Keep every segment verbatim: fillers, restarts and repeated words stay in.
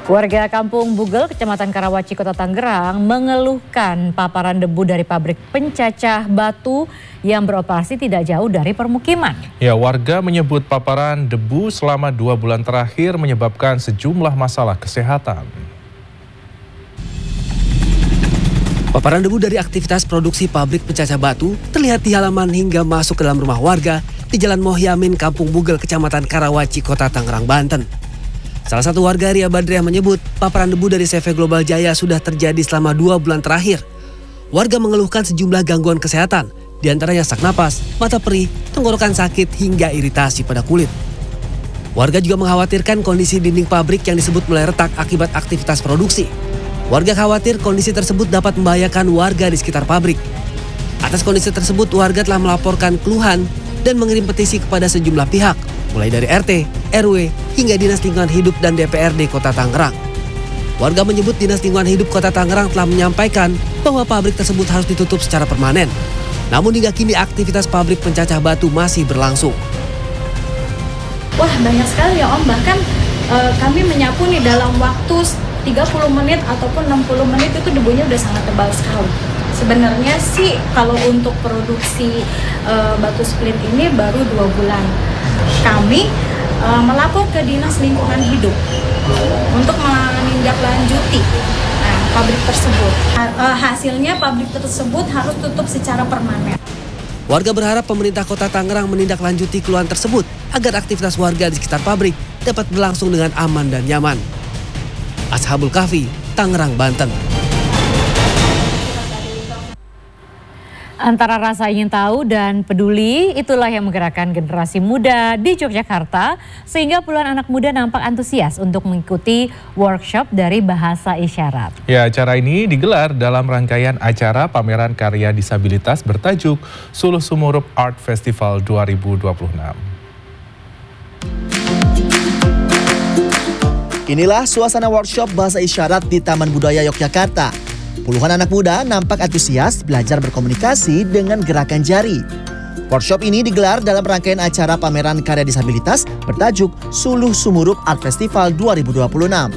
Warga Kampung Bugel, Kecamatan Karawaci, Kota Tangerang mengeluhkan paparan debu dari pabrik pencacah batu yang beroperasi tidak jauh dari permukiman. Ya, warga menyebut paparan debu selama dua bulan terakhir menyebabkan sejumlah masalah kesehatan. Paparan debu dari aktivitas produksi pabrik pencacah batu terlihat di halaman hingga masuk ke dalam rumah warga di Jalan Mohyamin, Kampung Bugel, Kecamatan Karawaci, Kota Tangerang, Banten. Salah satu warga, Ria Badriah, menyebut paparan debu dari C V Global Jaya sudah terjadi selama dua bulan terakhir. Warga mengeluhkan sejumlah gangguan kesehatan, diantaranya sesak napas, mata perih, tenggorokan sakit, hingga iritasi pada kulit. Warga juga mengkhawatirkan kondisi dinding pabrik yang disebut mulai retak akibat aktivitas produksi. Warga khawatir kondisi tersebut dapat membahayakan warga di sekitar pabrik. Atas kondisi tersebut, warga telah melaporkan keluhan dan mengirim petisi kepada sejumlah pihak, mulai dari R T, R W, hingga Dinas Lingkungan Hidup dan D P R D Kota Tangerang. Warga menyebut Dinas Lingkungan Hidup Kota Tangerang telah menyampaikan bahwa pabrik tersebut harus ditutup secara permanen. Namun hingga kini aktivitas pabrik pencacah batu masih berlangsung. Wah, banyak sekali ya Om, bahkan e, kami menyapu nih dalam waktu tiga puluh menit ataupun enam puluh menit itu debunya udah sangat tebal sekali. Sebenarnya sih kalau untuk produksi e, batu split ini baru dua bulan. Kami e, melapor ke Dinas Lingkungan Hidup untuk menindaklanjuti nah, pabrik tersebut. E, hasilnya pabrik tersebut harus tutup secara permanen. Warga berharap pemerintah Kota Tangerang menindaklanjuti keluhan tersebut agar aktivitas warga di sekitar pabrik dapat berlangsung dengan aman dan nyaman. Ashabul Kahfi, Tangerang, Banten. Antara rasa ingin tahu dan peduli, itulah yang menggerakkan generasi muda di Yogyakarta sehingga puluhan anak muda nampak antusias untuk mengikuti workshop dari bahasa isyarat. Ya, acara ini digelar dalam rangkaian acara pameran karya disabilitas bertajuk Suluh Sumurup Art Festival dua ribu dua puluh enam. Inilah suasana workshop bahasa isyarat di Taman Budaya Yogyakarta. Puluhan anak muda nampak antusias belajar berkomunikasi dengan gerakan jari. Workshop ini digelar dalam rangkaian acara pameran karya disabilitas bertajuk Suluh Sumurup Art Festival dua ribu dua puluh enam.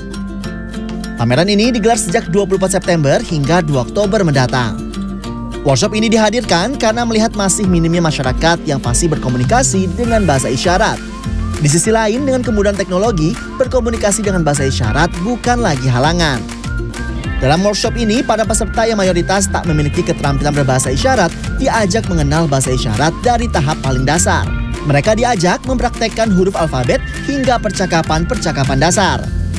Pameran ini digelar sejak dua puluh empat September hingga dua Oktober mendatang. Workshop ini dihadirkan karena melihat masih minimnya masyarakat yang fasih berkomunikasi dengan bahasa isyarat. Di sisi lain, dengan kemudahan teknologi, berkomunikasi dengan bahasa isyarat bukan lagi halangan. Dalam workshop ini, para peserta yang mayoritas tak memiliki keterampilan berbahasa isyarat diajak mengenal bahasa isyarat dari tahap paling dasar. Mereka diajak mempraktekkan huruf alfabet hingga percakapan-percakapan dasar.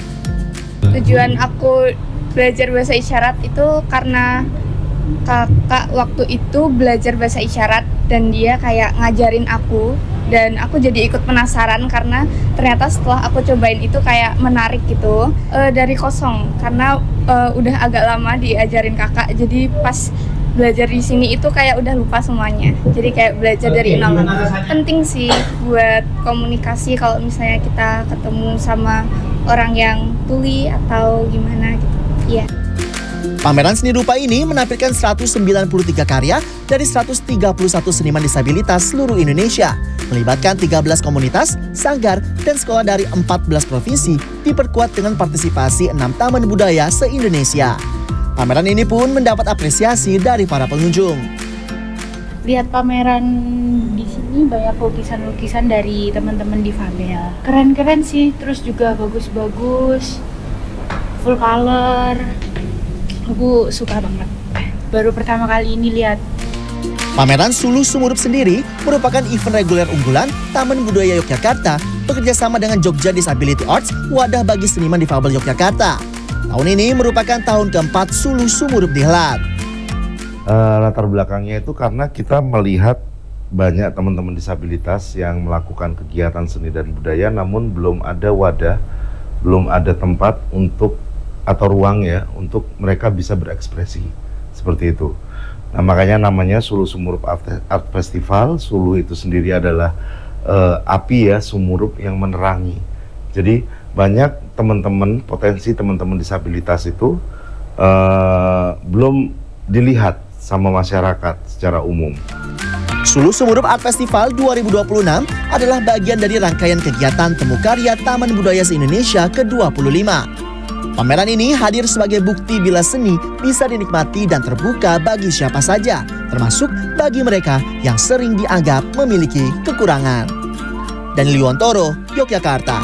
Tujuan aku belajar bahasa isyarat itu karena kakak waktu itu belajar bahasa isyarat dan dia kayak ngajarin aku. Dan aku jadi ikut penasaran karena ternyata setelah aku cobain itu kayak menarik gitu e, dari kosong karena e, udah agak lama diajarin kakak, jadi pas belajar di sini itu kayak udah lupa semuanya, jadi kayak belajar dari nol. Penting sih buat komunikasi kalau misalnya kita ketemu sama orang yang tuli atau gimana gitu. Iya. Pameran seni rupa ini menampilkan seratus sembilan puluh tiga karya dari seratus tiga puluh satu seniman disabilitas seluruh Indonesia, melibatkan tiga belas komunitas, sanggar, dan sekolah dari empat belas provinsi, diperkuat dengan partisipasi enam taman budaya se-Indonesia. Pameran ini pun mendapat apresiasi dari para pengunjung. Lihat pameran di sini banyak lukisan-lukisan dari teman-teman difabel. Keren-keren sih, terus juga bagus-bagus, full color. Aku suka banget. Baru pertama kali ini lihat. Pameran Suluh Sumurup sendiri merupakan event reguler unggulan Taman Budaya Yogyakarta bekerjasama dengan Jogja Disability Arts, wadah bagi seniman difabel Yogyakarta. Tahun ini merupakan tahun keempat Suluh Sumurup dihelat. Uh, latar belakangnya itu karena kita melihat banyak teman-teman disabilitas yang melakukan kegiatan seni dan budaya, namun belum ada wadah, belum ada tempat untuk atau ruang ya untuk mereka bisa berekspresi seperti itu. Nah, makanya namanya Suluh Sumurup Art Festival. Suluh itu sendiri adalah uh, api ya, sumurup yang menerangi. Jadi banyak teman-teman, potensi teman-teman disabilitas itu uh, belum dilihat sama masyarakat secara umum. Suluh Sumurup Art Festival dua ribu dua puluh enam adalah bagian dari rangkaian kegiatan Temu Karya Taman Budaya se-Indonesia ke dua puluh lima. Pameran ini hadir sebagai bukti bila seni bisa dinikmati dan terbuka bagi siapa saja, termasuk bagi mereka yang sering dianggap memiliki kekurangan. Daniel Yuwontoro, Yogyakarta.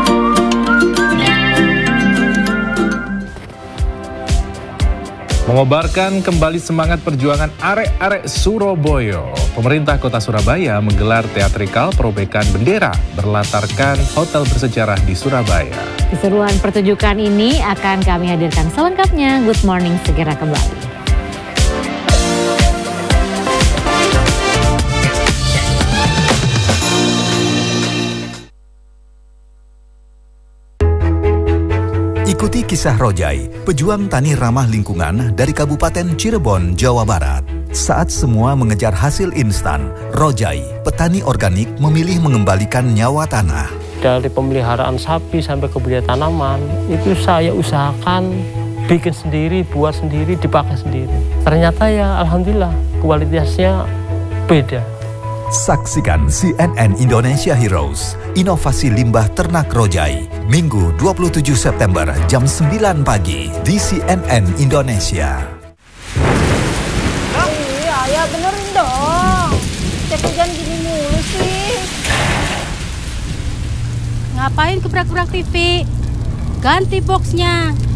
Mengobarkan kembali semangat perjuangan arek-arek Surabaya, pemerintah kota Surabaya menggelar teatrikal perobekan bendera berlatarkan hotel bersejarah di Surabaya. Keseruan pertunjukan ini akan kami hadirkan selengkapnya. Good Morning segera kembali. Ikuti kisah Rojai, pejuang tani ramah lingkungan dari Kabupaten Cirebon, Jawa Barat. Saat semua mengejar hasil instan, Rojai, petani organik memilih mengembalikan nyawa tanah. Dari pemeliharaan sapi sampai ke budidaya tanaman, itu saya usahakan bikin sendiri, buat sendiri, dipakai sendiri. Ternyata ya alhamdulillah kualitasnya beda. Saksikan C N N Indonesia Heroes, inovasi limbah ternak Rojai, Minggu dua puluh tujuh September jam sembilan pagi di C N N Indonesia. Iya, ya benerin dong. Cek hujan gini mulu sih. Ngapain kebrak-kebrak T V? Ganti boxnya.